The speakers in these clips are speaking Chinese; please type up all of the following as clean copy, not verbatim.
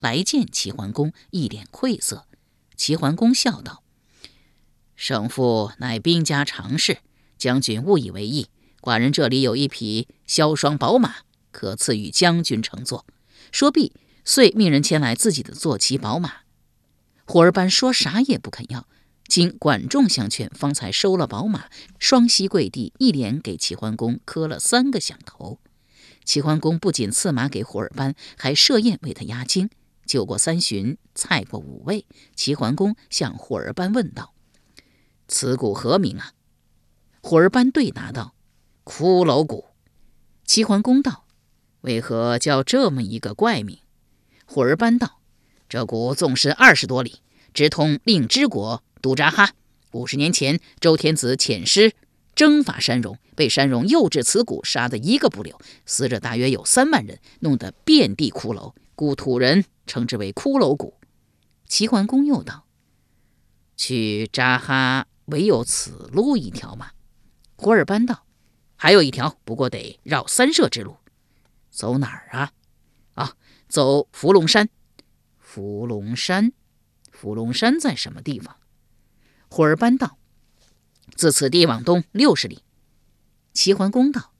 来见齐桓公，一脸愧色。齐桓公笑道：胜负乃兵家常事，将军勿以为意。寡人这里有一匹萧霜宝马，可赐与将军乘坐。说毕，遂命人牵来自己的坐骑宝马。火儿班说啥也不肯要，经管仲相劝，方才收了宝马，双膝跪地，一连给齐桓公磕了3个响头。齐桓公不仅赐马给火儿班，还设宴为他压惊。酒过3巡，菜过5味，齐桓公向火儿班问道：此谷何名啊？火儿班对答道：骷髅谷。齐桓公道：为何叫这么一个怪名？火儿班道：这谷纵深20多里，直通令支国都扎哈。50年前，周天子遣师征伐山戎，被山戎诱至此谷，杀得一个不留，死者大约有3万人，弄得遍地骷髅，故土人称之为骷髅谷。齐桓公又道：去扎哈唯有此路一条吗？火儿班道：还有一条，不过得绕3舍之路。走哪儿啊？走伏龙山。伏龙山？伏龙山在什么地方？火儿班道：自此地往东60里。齐桓公道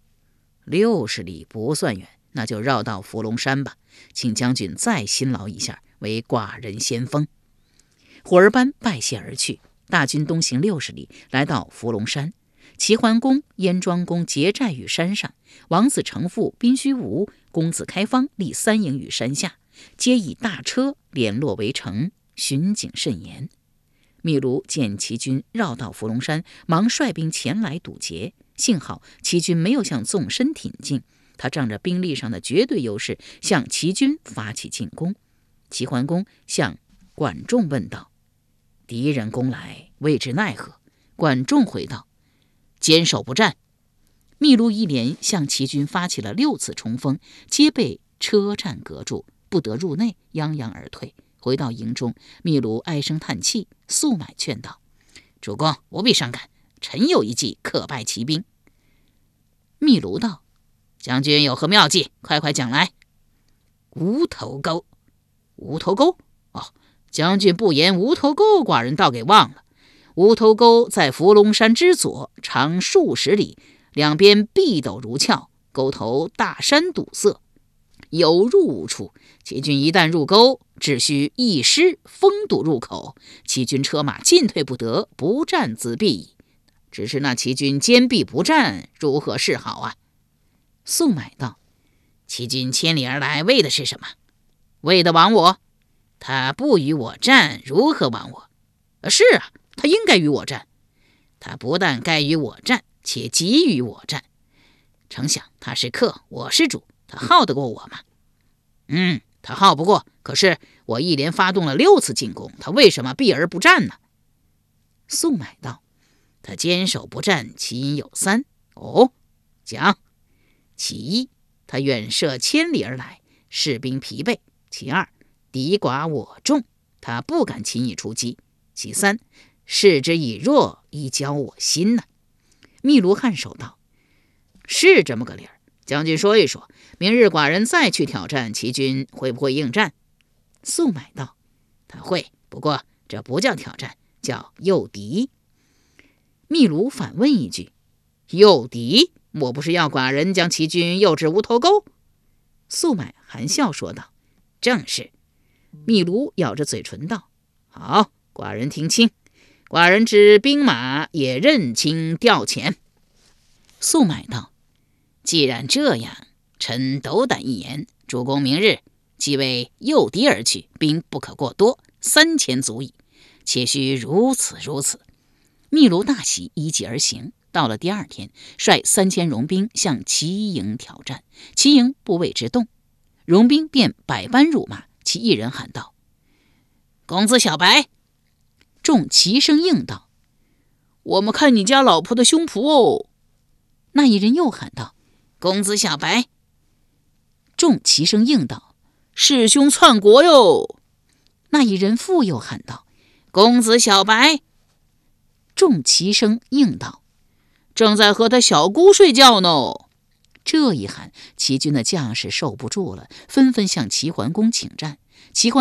：60里不算远，那就绕到伏龙山吧，请将军再辛劳一下，为寡人先锋。火儿班拜谢而去。大军东行60里，来到伏龙山。齐桓公、燕庄公结寨于山上，王子成父、宾虚无、公子开方立3营于山下，皆以大车联络围城，巡警甚严。秘卢见齐军绕到伏龙山，忙率兵前来堵截。幸好齐军没有向纵深挺进，他仗着兵力上的绝对优势，向齐军发起进攻。齐桓公向管仲问道：敌人攻来，未知奈何？管仲回道：坚守不战。秘卢一连向齐军发起了6次冲锋，皆被车站隔住，不得入内，泱泱而退。回到营中，秘卢唉声叹气，速买劝道：主公不必伤感，臣有一计可败齐兵。秘卢道：将军有何妙计？快快讲来。无头沟。无头沟？将军不言无头沟，寡人倒给忘了。无头沟在伏龙山之左，长数十里，两边壁陡如峭，沟头大山堵塞，有入无出。齐军一旦入沟，只需一师封堵入口，齐军车马进退不得，不战自毙矣。只是那齐军坚壁不战，如何是好啊？素买道：齐军千里而来，为的是什么？为的亡我。他不与我战，如何亡我？是啊，他应该与我战。他不但该与我战，且急于我战。诚想他是客，我是主，他耗得过我吗？他耗不过，可是我一连发动了6次进攻，他为什么避而不战呢？素买道：他坚守不战，其因有3。讲。其一，他远涉千里而来，士兵疲惫；其二，敌寡我众，他不敢轻易出击；其三，视之以弱，以教我心呢。秘卢颔首道：是这么个理儿。将军说一说，明日寡人再去挑战齐军，会不会应战？素买道：他会，不过这不叫挑战，叫诱敌。秘卢反问一句：诱敌？莫不是要寡人将齐军诱至无头沟？素买含笑说道：正是。秘卢咬着嘴唇道：好，寡人听清，寡人知兵马也认清调遣。素买道：既然这样，臣斗胆一言，主公明日即为诱敌而去，兵不可过多，3000足矣，且须如此如此。秘卢大喜，依计而行。到了第2天，率3000戎兵向齐营挑战，齐营不为之动，戎兵便百般辱骂，其一人喊道：公子小白。众齐声应道：我们看你家老婆的胸脯哦。那一人又喊道：公子小白。众齐声应道：弑兄篡国哟。那一人复又喊道：公子小白。众齐声应道：正在和他小姑睡觉呢。这一喊，齐军的将士受不住了，纷纷向齐桓公请战。 齐桓